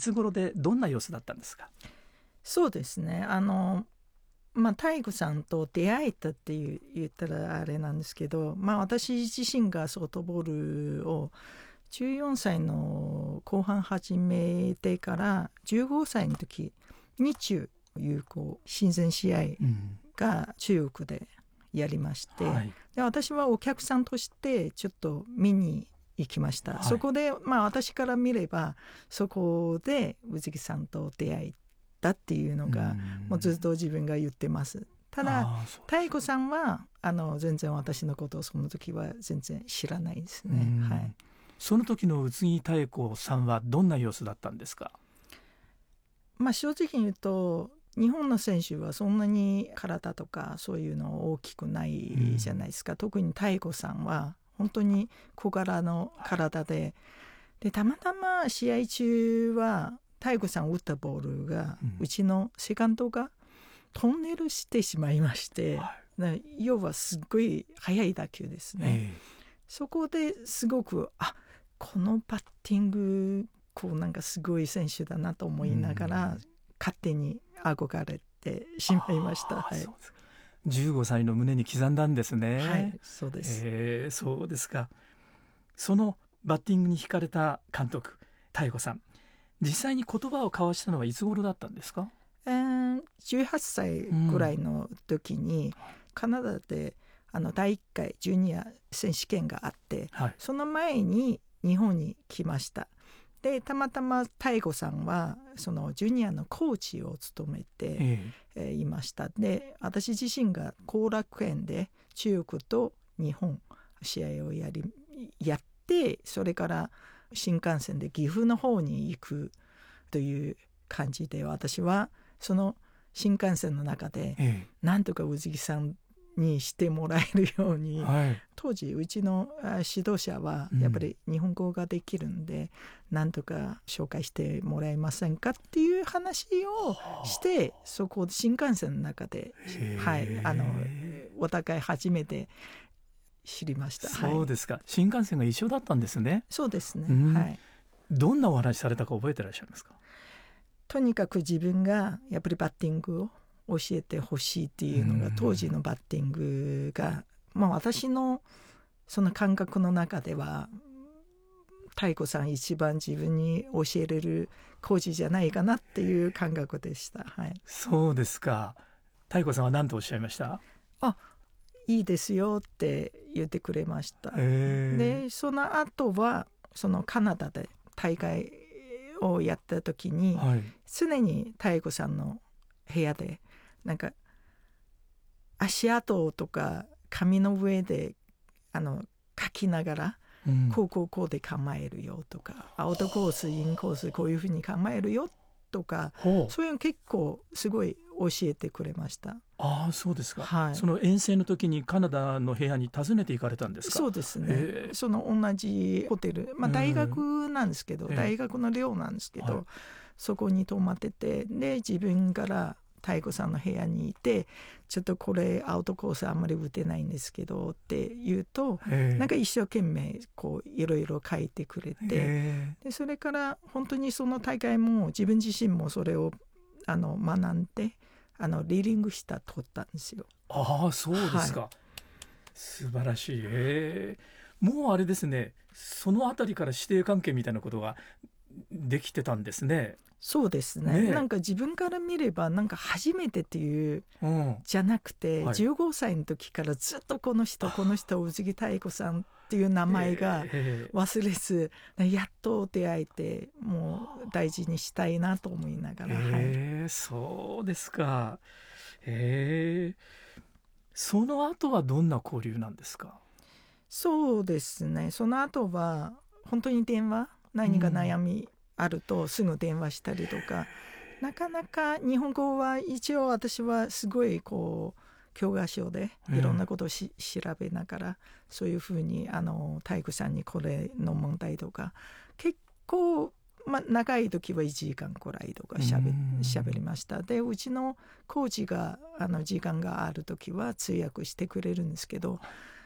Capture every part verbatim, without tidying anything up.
つ頃でどんな様子だったんですか？ そうですね、あのまあ妙子さんと出会えたっていう言ったらあれなんですけど、まあ、私自身がソフトボールをじゅうよんさいの後半始めてからじゅうごさいの時日中友好親善試合が中国でやりまして、うんはい、で私はお客さんとしてちょっと見に行きました、はい、そこで、まあ、私から見ればそこで宇津木さんと出会いだっていうのがもうずっと自分が言ってます。ただ妙子さんはあの全然私のことをその時は全然知らないですね、はい、 その時の宇津木妙子さんはどんな様子だったんですか？ まあ、正直言うと日本の選手はそんなに体とかそういうの大きくないじゃないですか、うん、特に妙子さんは本当に小柄の体で、はい、でたまたま試合中は妙子さん打ったボールが、うん、うちのセカンドがトンネルしてしまいまして、はい、要はすっごい速い打球ですね、えー、そこですごくあこのバッティングこうなんかすごい選手だなと思いながら、うん、勝手に憧れてしまいました、はい、そうですか。 じゅうごさいの胸に刻んだんですね。 はい、そうです、 えー、そうですか。そのバッティングに惹かれた監督妙子さん、実際に言葉を交わしたのはいつ頃だったんですか？ えー、じゅうはっさいぐらいの時に、うん、カナダであのだいいっかいジュニア選手権があって、はい、その前に日本に来ました。でたまたま妙子さんはそのジュニアのコーチを務めて、ええー、いました。で私自身が後楽園で中国と日本試合をやりやってそれから新幹線で岐阜の方に行くという感じで、私はその新幹線の中で、ええ、なんとか宇津木さんにしてもらえるように、はい、当時うちの指導者はやっぱり日本語ができるんで、うん、なんとか紹介してもらえませんかっていう話をして、そこで新幹線の中で、はい、あのお互い初めて知りました。 そうですか、はい、新幹線が一緒だったんですね。 そうですね、 うん、 はい。 どんなお話されたか覚えてらっしゃいますか？ とにかく自分がやっぱりバッティングを教えてほしいっていうのが当時のバッティングが、まあ、私のその感覚の中では妙子さん一番自分に教えれるコーチじゃないかなっていう感覚でした、はい、 そうですか。妙子さんは何とおっしゃいました？ あ、いいですよって言ってくれました。でその後はそのカナダで大会をやった時に、はい、常に妙子さんの部屋でなんか足跡とか紙の上であの書きながら、うん、こうこうこうで構えるよとかアウトコースインコースこういうふうに構えるよとか、そういうの結構すごい教えてくれました。 ああ、そうですか、 はい、 その遠征の時にカナダの部屋に訪ねて行かれたんですか？ そうですね、その同じホテル、まあ、大学なんですけど、大学の寮なんですけど、はい、そこに泊まってて、で自分から妙子さんの部屋にいて、ちょっとこれアウトコースあんまり打てないんですけどって言うと、なんか一生懸命こういろいろ書いてくれて、でそれから本当にその大会も自分自身もそれをあの学んであのリーディングした取ったんですよ。 ああ、そうですか、はい、素晴らしい。えー、もうあれですね、そのあたりから師弟関係みたいなことができてたんですね。 そうですね、ね、なんか自分から見ればなんか初めてっていう、うん、じゃなくて、はい、じゅうごさいの時からずっとこの人この人宇津木妙子さんっていう名前が忘れず、えー、やっと出会えてもう大事にしたいなと思いながら、 えーはい、 そうですか。えー、その後はどんな交流なんですか？ そうですね、その後は本当に電話、何か悩みあるとすぐ電話したりとか、うん、なかなか日本語は一応私はすごいこう教科書でいろんなことをし、うん、調べながらそういうふうにあの妙子さんにこれの問題とか結構、まあ、長い時はいちじかんくらいとかしゃべ、しゃべりました。でうちのコーチがあの時間がある時は通訳してくれるんですけど、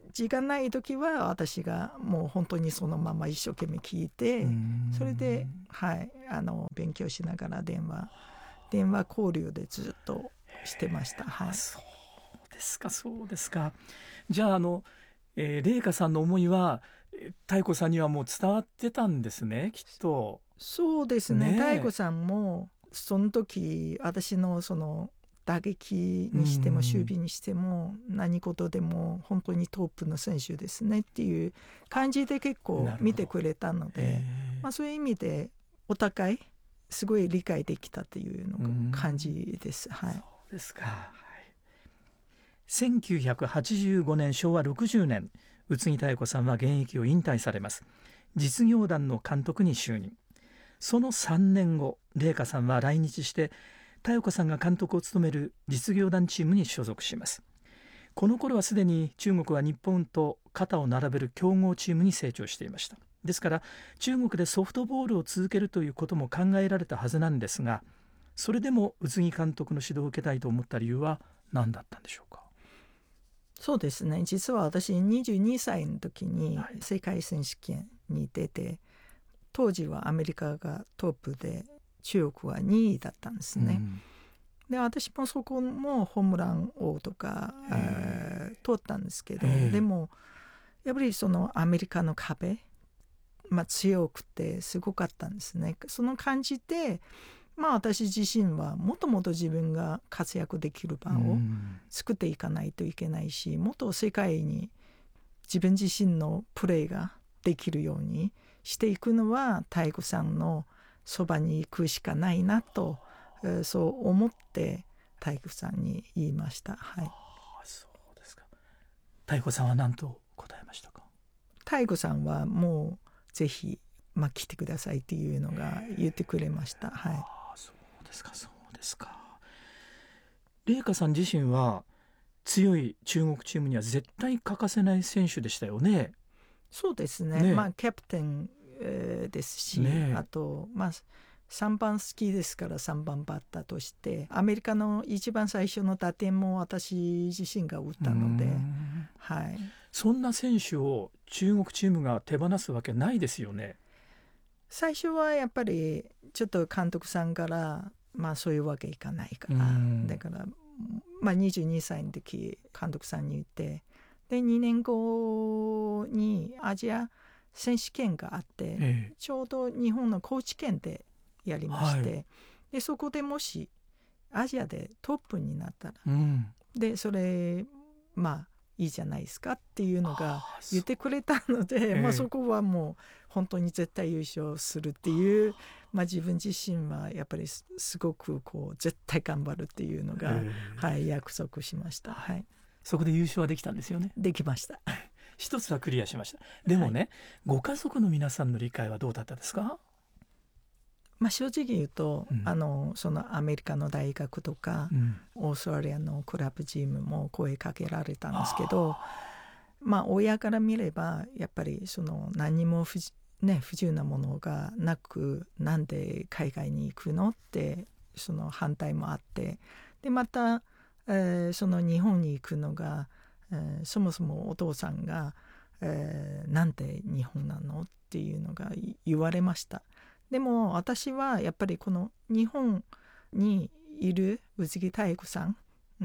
時間ない時は私がもう本当にそのまま一生懸命聞いて、それで、はい、あの勉強しながら電話電話交流でずっとしてました。はい、 そうですかそうですか。じゃああの、えー、麗華さんの思いは妙子さんにはもう伝わってたんですね、きっと。 そうですね。妙子さんもその時私のその打撃にしても守備にしても何事でも本当にトップの選手ですねっていう感じで結構見てくれたので、まあ、そういう意味でお互いすごい理解できたというの感じです。はい、 そうですか。はい、せんきゅうひゃくはちじゅうごねんしょうわろくじゅうねん、宇津木妙子さんは現役を引退されます。実業団の監督に就任。そのさんねんご、麗華さんは来日して妙子さんが監督を務める実業団チームに所属します。この頃はすでに中国は日本と肩を並べる強豪チームに成長していました。ですから中国でソフトボールを続けるということも考えられたはずなんですが、それでも宇津木監督の指導を受けたいと思った理由は何だったんでしょうか。 そうですね、実は私にじゅうにさいの時に世界選手権に出て、はい、当時はアメリカがトップで中国はにいだったんですね、うん、で私もそこもホームラン王とか、えー、取ったんですけど、でもやっぱりそのアメリカの壁、まあ、強くてすごかったんですね。その感じで、まあ、私自身はもっともっと自分が活躍できる場を作っていかないといけないし、もっと世界に自分自身のプレーができるようにしていくのは妙子さんのそばに行くしかないなと、えー、そう思って妙子さんに言いました。はい、あ、 そうですか。妙子さんは何と答えましたか。 妙子さんはもうぜひ、まあ、来てくださいっていうのが言ってくれました。はい、 あ、そうですかそうですか。麗華さん自身は強い中国チームには絶対欠かせない選手でしたよね。 そうですね、ね、まあ、キャプテン、えー、ですし、ね、あと、まあ、さんばん好きですからさんばんバッターとしてアメリカの一番最初の打点も私自身が打ったので、はい、 そんな選手を中国チームが手放すわけないですよね。 最初はやっぱりちょっと監督さんから、まあ、そういうわけいかないから、だから、まあ、にじゅうにさいの時監督さんに言って、でにねんごにアジア選手権があって、ええ、ちょうど日本の高知県でやりまして、はい、でそこでもしアジアでトップになったら、うん、でそれまあいいじゃないですかっていうのが言ってくれたので、まあ、そこはもう本当に絶対優勝するっていう、まあ、自分自身はやっぱりすごくこう絶対頑張るっていうのが、はい、約束しました。はい、 そこで優勝はできたんですよね。 できました。 一つはクリアしました。でもね、はい、ご家族の皆さんの理解はどうだったですか。 まあ、正直言うと、うん、あのそのアメリカの大学とか、うん、オーストラリアのクラブチームも声かけられたんですけど、まあ、親から見ればやっぱりその何も不、ね、不自由なものがなくなんで海外に行くのってその反対もあって、でまた、えー、その日本に行くのが、えー、そもそもお父さんが、えー、なんで日本なのっていうのが言われました。でも私はやっぱりこの日本にいる宇津木妙子さん、うん、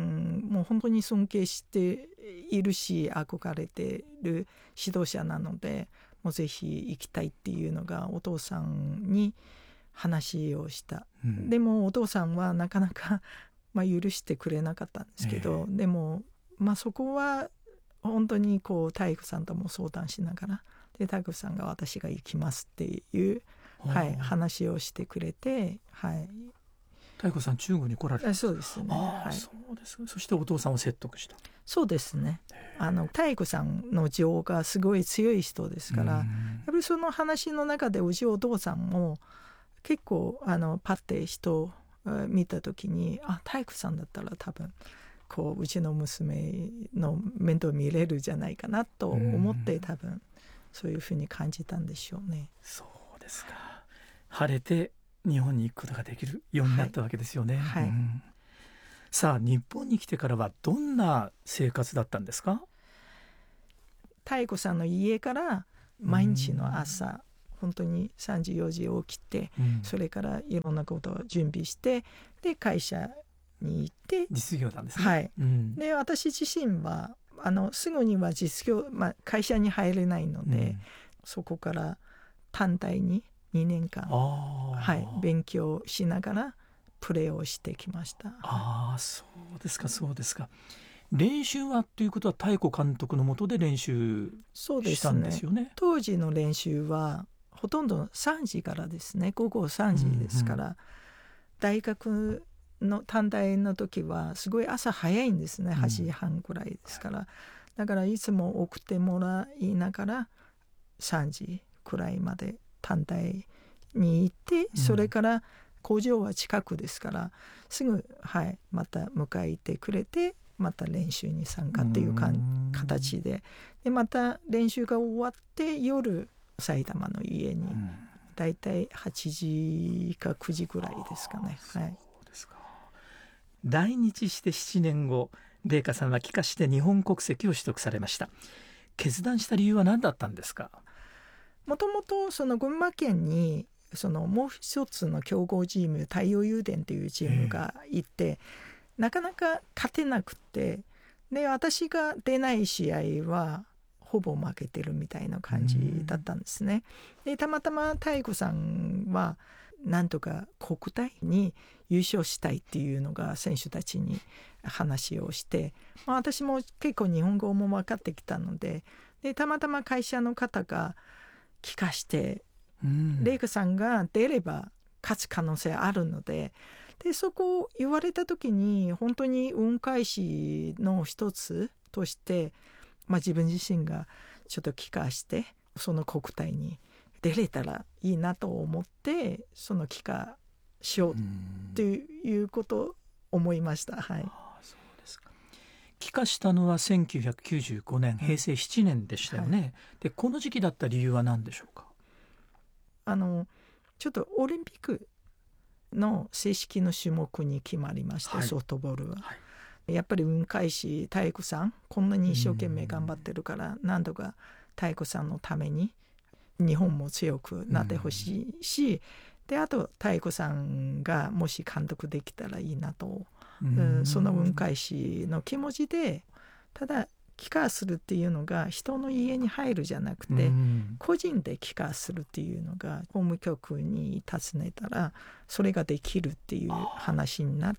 もう本当に尊敬しているし憧れている指導者なので、もうぜひ行きたいっていうのがお父さんに話をした、うん、でもお父さんはなかなか、まあ、許してくれなかったんですけど、えー、でも、まあ、そこは本当にこう妙子さんとも相談しながら、で妙子さんが私が行きますっていうはい、話をしてくれて、はい、 妙子さん中国に来られたんですか。 そうですね。 あ、はい、そうです。そしてお父さんを説得した。 そうですね。あの妙子さんの情がすごい強い人ですから、やっぱりその話の中でうちお父さんも結構あのパッて人を見た時に、あ、妙子さんだったら多分こううちの娘の面倒見れるじゃないかなと思って、多分そういうふうに感じたんでしょうね。 そうですか。晴れて日本に行くことができるようになったわけですよね。はいはい、うん、さあ日本に来てからはどんな生活だったんですか。 妙子さんの家から毎日の朝、うん、本当にさんじよじ起きて、うん、それからいろんなことを準備してで会社に行って実業なんですね。 はい、 うん、 で私自身はあのすぐには実業、まあ、会社に入れないので、うん、そこから単体ににねんかん、はい、勉強しながらプレーをしてきました。 ああ、そうですかそうですか。練習はということは妙子監督の下で練習したんですよね。 そうですね。当時の練習はほとんどさんじからですね、午後さんじですから、うんうん、大学の短大の時はすごい朝早いんですね、はちじはんくらいですから、うん、だからいつも送ってもらいながらさんじくらいまで短大に行って、それから工場は近くですからすぐ、はい、また迎えてくれてまた練習に参加っていうか形で、でまた練習が終わって夜埼玉の家にだいたいはちじかくじぐらいですかね。はい、 そうですか。来日してななねんご、麗華さんは帰化して日本国籍を取得されました。決断した理由は何だったんですか？ もともとその群馬県にそのもう一つの強豪チーム太陽油田というチームがいて、なかなか勝てなくて、で私が出ない試合はほぼ負けてるみたいな感じだったんですね。でたまたま妙子さんはなんとか国体に優勝したいっていうのが選手たちに話をして、まあ、私も結構日本語も分かってきたので、でたまたま会社の方が聞かして、麗華さんが出れば勝つ可能性あるので、でそこを言われた時に本当に運返しの一つとして、まあ、自分自身がちょっと帰化してその国体に出れたらいいなと思ってその帰化しようということを思いました。はい、 あ、そうですか。帰化したのはせんきゅうひゃくきゅうじゅうごねん、へいせいななねんでしたよね。はい、でこの時期だった理由は何でしょうか？ あのちょっとオリンピックの正式の種目に決まりまして、はい、ソフトボールは、はい、やっぱり運返し妙子さんこんなに一生懸命頑張ってるから何とか妙子さんのために日本も強くなってほしいし、であと妙子さんがもし監督できたらいいなと、うん、その運返しの気持ちで、ただ帰化するっていうのが人の家に入るじゃなくて個人で帰化するっていうのが法務局に尋ねたらそれができるっていう話になって、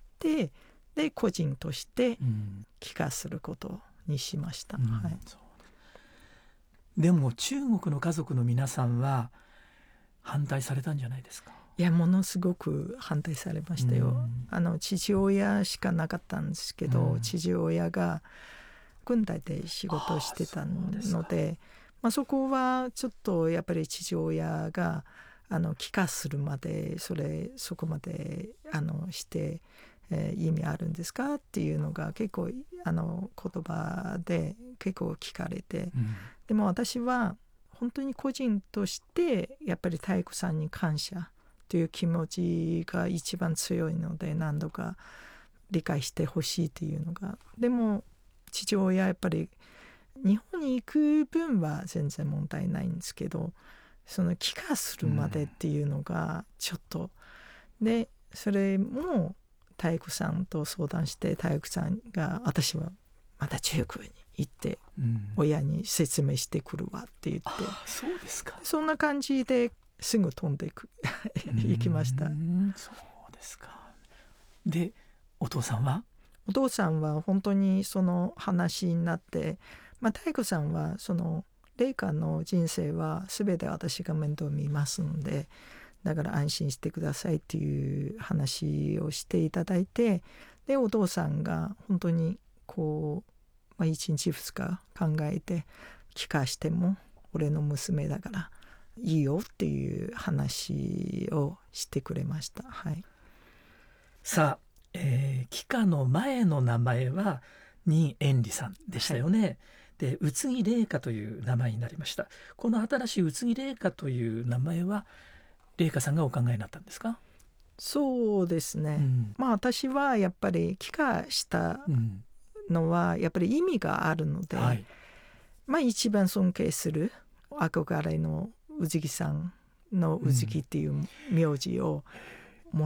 で個人として帰化することにしました。うん、はい、 そうでも中国の家族の皆さんは反対されたんじゃないですか？ いやものすごく反対されましたよ。うん、あの父親しかなかったんですけど、うん、父親が軍隊で仕事をしてたの で, で、まあ、そこはちょっとやっぱり父親があの帰化するまでそれそこまであのして、えー、意味あるんですかっていうのが結構あの言葉で結構聞かれて、うん、でも私は本当に個人としてやっぱり妙子さんに感謝という気持ちが一番強いので何度か理解してほしいというのが、でも父親やっぱり日本に行く分は全然問題ないんですけど、その帰化するまでっていうのがちょっと、うん、でそれも妙子さんと相談して妙子さんが私はまた中国に行って親に説明してくるわって言って、うん、 あ、そうですか。 そんな感じですぐ飛んでいく行きました。うん、 そうですか。でお父さんはお父さんは本当にその話になって、まあ、妙子さんはその麗華の人生は全て私が面倒見ますのでだから安心してくださいっていう話をしていただいて、でお父さんが本当にこう、まあ、いちにちふつか考えて帰化しても俺の娘だからいいよっていう話をしてくれました。はい、 さあえー、帰化の前の名前は任延里さんでしたよね。はい、で宇津木麗華という名前になりました。この新しい宇津木麗華という名前は麗華さんがお考えになったんですか？ そうですね、うん、まあ私はやっぱり帰化したのはやっぱり意味があるので、うん、はい、 まあ一番尊敬する憧れの宇津木さんの宇津木っていう名字を